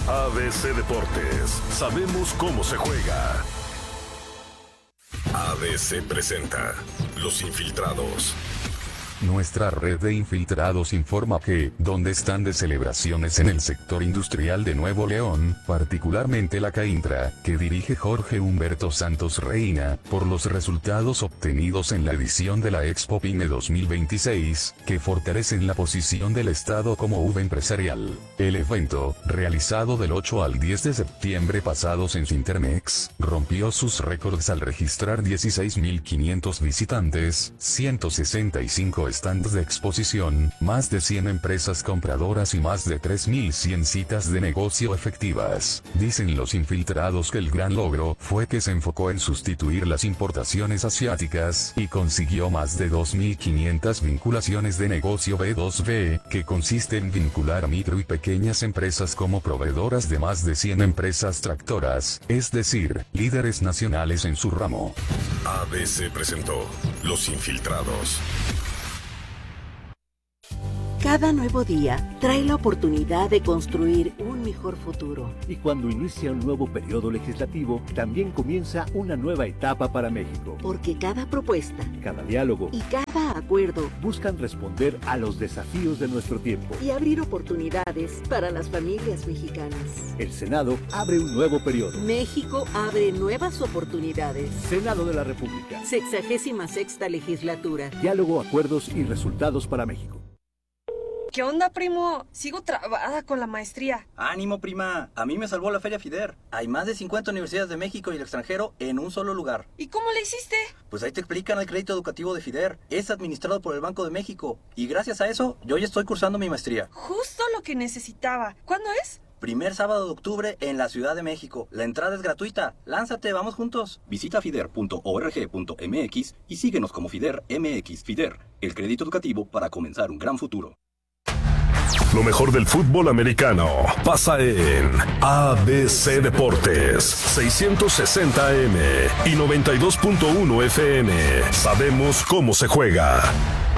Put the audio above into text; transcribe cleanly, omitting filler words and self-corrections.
ABC Deportes, sabemos cómo se juega. ABC presenta Los Infiltrados. Nuestra red de infiltrados informa que, donde están de celebraciones en el sector industrial de Nuevo León, particularmente la CAINTRA, que dirige Jorge Humberto Santos Reina, por los resultados obtenidos en la edición de la Expo PYME 2026, que fortalecen la posición del Estado como hub empresarial. El evento, realizado del 8 al 10 de septiembre pasados en Cintermex, rompió sus récords al registrar 16.500 visitantes, 165 stands de exposición, más de 100 empresas compradoras y más de 3.100 citas de negocio efectivas. Dicen los infiltrados que el gran logro fue que se enfocó en sustituir las importaciones asiáticas y consiguió más de 2.500 vinculaciones de negocio B2B, que consiste en vincular a micro y pequeñas empresas como proveedoras de más de 100 empresas tractoras, es decir, líderes nacionales en su ramo. ABC presentó Los Infiltrados. Cada nuevo día trae la oportunidad de construir un mejor futuro. Y cuando inicia un nuevo periodo legislativo, también comienza una nueva etapa para México. Porque cada propuesta, cada diálogo y cada acuerdo buscan responder a los desafíos de nuestro tiempo y abrir oportunidades para las familias mexicanas. El Senado abre un nuevo periodo. México abre nuevas oportunidades. Senado de la República. 66ª legislatura. Diálogo, acuerdos y resultados para México. ¿Qué onda, primo? Sigo trabada con la maestría. ¡Ánimo, prima! A mí me salvó la Feria FIDER. Hay más de 50 universidades de México y el extranjero en un solo lugar. ¿Y cómo le hiciste? Pues ahí te explican el crédito educativo de FIDER. Es administrado por el Banco de México. Y gracias a eso, yo ya estoy cursando mi maestría. Justo lo que necesitaba. ¿Cuándo es? Primer sábado de octubre en la Ciudad de México. La entrada es gratuita. Lánzate, vamos juntos. Visita fider.org.mx y síguenos como FIDER MX. FIDER, el crédito educativo para comenzar un gran futuro. Lo mejor del fútbol americano pasa en ABC Deportes, 660 AM y 92.1 FM. Sabemos cómo se juega.